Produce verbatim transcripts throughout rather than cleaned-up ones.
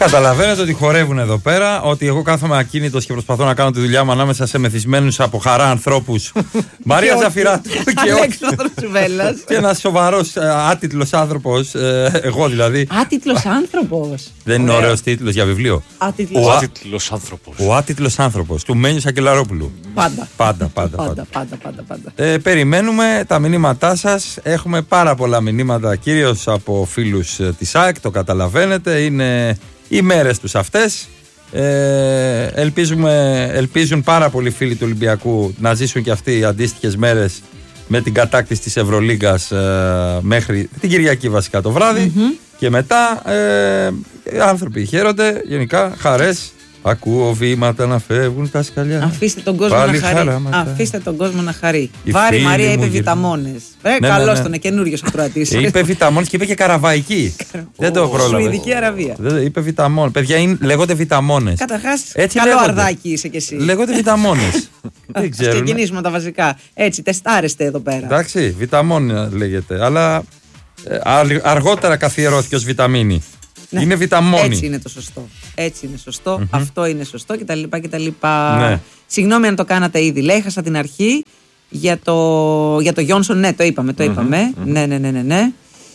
Καταλαβαίνετε ότι χορεύουν εδώ πέρα, ότι εγώ κάθομαι ακίνητος και προσπαθώ να κάνω τη δουλειά μου ανάμεσα σε μεθυσμένους από χαρά ανθρώπους. Μαρία Ζαφυράτου και Αλέξανδρος Τσουβέλλας. Και ένας σοβαρός άτιτλος άνθρωπος, εγώ δηλαδή. Άτιτλος άνθρωπος. Δεν είναι ωραίος τίτλος για βιβλίο? Άτιτλος. Ο άτιτλος άνθρωπος. Ο άτιτλος άνθρωπος του Μένιου Σακελαρόπουλου. Πάντα. Πάντα, πάντα. Πάντα, πάντα, πάντα, πάντα. Ε, περιμένουμε τα μηνύματά σας. Έχουμε πάρα πολλά μηνύματα, κυρίως από φίλους της ΑΕΚ, το καταλαβαίνετε. Είναι οι μέρες τους αυτές. Ε, ελπίζουμε, ελπίζουν πάρα πολλοί φίλοι του Ολυμπιακού να ζήσουν και αυτοί αντίστοιχες μέρες με την κατάκτηση της Ευρωλίγκας ε, μέχρι την Κυριακή βασικά το βράδυ. Mm-hmm. Και μετά ε, οι άνθρωποι χαίρονται, γενικά χαρές. Ακούω βήματα να φεύγουν τα σκαλιά. Αφήστε τον κόσμο Πάλι να χαρεί. χαράματα. Αφήστε τον κόσμο να χαρεί. Η Βάρη Μαρία είπε γυρνά. βιταμόνες. Ε, Ναι, καλώς ναι, ναι. τον, είναι καινούριος ο κροατής. Ε, είπε βιταμόνες και είπε και καραβαϊκή. Δεν το πρόλαβε. Σουηδική Αραβία. Δεν- Είπε βιταμόνες. Παιδιά είναι, λέγονται βιταμόνες. Καταρχάς, Έτσι καλό λέγονται. αρδάκι είσαι κι εσύ. Λέγονται βιταμόνες. Δεν Ας ξέρω. ξεκινήσουμε τα βασικά. Έτσι, τεστάρεστε εδώ πέρα. Εντάξει, βιταμόνια λέγεται. Αλλά ε, αρ- αργότερα καθιερώθηκε ως βιταμίνη. Ναι. Είναι βιταμόνη. Έτσι είναι το σωστό. Έτσι είναι σωστό. Μμμ. Αυτό είναι σωστό κτλ. κτλ. Ναι. Συγγνώμη αν το κάνατε ήδη. Λέει, έχασα την αρχή για το, για το Γιόνσον. Ναι, το είπαμε. Το είπαμε. Ναι, ναι, ναι, ναι. ναι.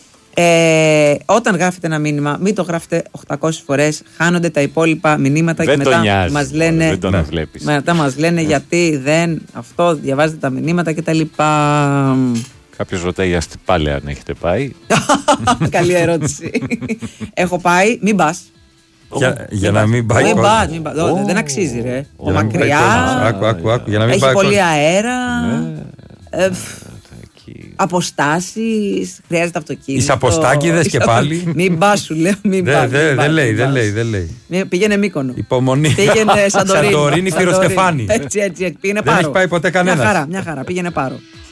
Ε, όταν γράφετε ένα μήνυμα, μην το γράφετε οκτακόσιες φορές. Χάνονται τα υπόλοιπα μηνύματα Δεν και το μετά νοιάζει, μας λένε. δεν τον Ναι. βλέπεις. Μετά μας λένε γιατί δεν αυτό, διαβάζετε τα μηνύματα κτλ. Κάποιος ρωτάει για Στυπάλαια αν έχετε πάει. Καλή ερώτηση. Έχω πάει, μην πας. Για, για να μην πάει Μην κόσμος. πας, μην πας. Ω, δεν αξίζει, ρε. Για να μην πάει κόσμος. Μακριά. Άκου, άκου, άκου. Για να μην Έχει πάει πολύ κόσμος. αέρα. Ναι. ε, φ, Εκεί. Αποστάσεις. Χρειάζεται αυτοκίνητο. Εις αποστάκηδες και πάλι. Μην πας, σου λέω. Μην Δεν πας, δε, μην δε πας, λέει, μην δεν πας. λέει, δεν λέει. Μην- Πήγαινε Μύκονο. Υπομονή. Πήγαινε Σαντορίνη. Σαντορίνη, Φυροστεφάνη. Έτσι, έτσι, έτσι. Πήγαινε Δεν Πάρο. έχει πάει ποτέ κανένας. Μια χαρά, μια χαρά. Πήγαινε Πάρο.